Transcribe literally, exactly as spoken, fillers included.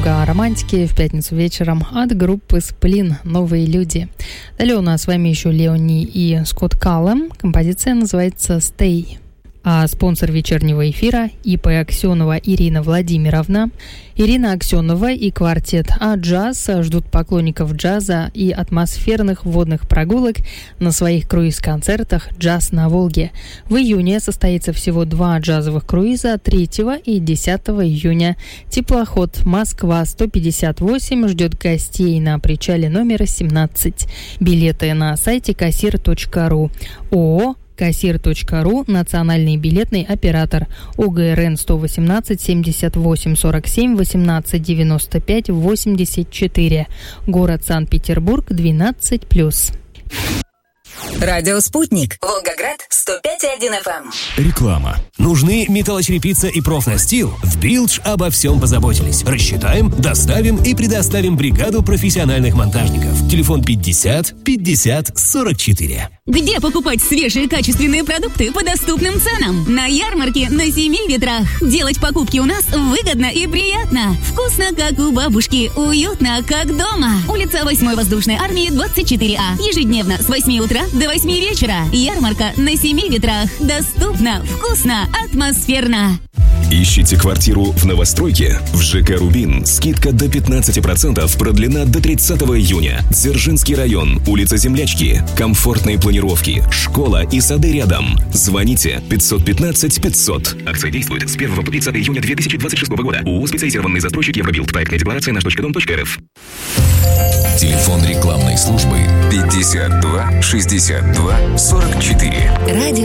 немного романтики в пятницу вечером от группы «Сплин. Новые люди». Далее у нас с вами еще Леони и Скотт Каллем. Композиция называется «Stay». А спонсор вечернего эфира ИП Аксенова Ирина Владимировна. Ирина Аксенова и квартет А-Джаз ждут поклонников джаза и атмосферных водных прогулок на своих круиз-концертах «Джаз на Волге». В июне состоится всего два джазовых круиза третьего и десятого июня. Теплоход «Москва сто пятьдесят восемь» ждет гостей на причале номера семнадцать. Билеты на сайте кассир точка ру. ООО кассир точка ру, национальный билетный оператор, ОГРН сто восемнадцать семьдесят восемь сорок семь восемнадцать девяносто пять восемьдесят четыре, город Санкт-Петербург, двенадцать плюс. Радио «Спутник». Волгоград, сто пять и один эф эм. Реклама. Нужны металлочерепица и профнастил? В Билдж обо всем позаботились. Рассчитаем, доставим и предоставим бригаду профессиональных монтажников. Телефон пятьдесят пятьдесят сорок четыре. Где покупать свежие качественные продукты по доступным ценам? На ярмарке на Семи Ветрах. Делать покупки у нас выгодно и приятно. Вкусно, как у бабушки. Уютно, как дома. Улица восьмой воздушной армии, двадцать четыре А. Ежедневно с восьми утра до восьми вечера. Ярмарка на Семи Ветрах. Доступно, вкусно, атмосферно. Ищите квартиру в новостройке? В ЖК «Рубин» скидка до пятнадцати процентов продлена до тридцатого июня. Дзержинский район, улица Землячки. Комфортные планировки, школа и сады рядом. Звоните пятьсот пятнадцать пятьсот. Акция действует с первого по тридцатого июня две тысячи двадцать шестого года. ООО «Специализированный застройщик Евробилд». Проектная декларация наш точка дом точка эр эф. Телефон рекламной службы пятьдесят два шестьдесят два сорок четыре. Радио